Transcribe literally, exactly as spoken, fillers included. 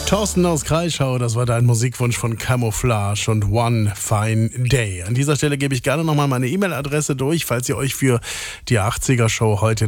Thorsten aus Kreischau, das war dein Musikwunsch von Camouflage und One Fine Day. An dieser Stelle gebe ich gerne nochmal meine E-Mail-Adresse durch, falls ihr euch für die achtziger Show heute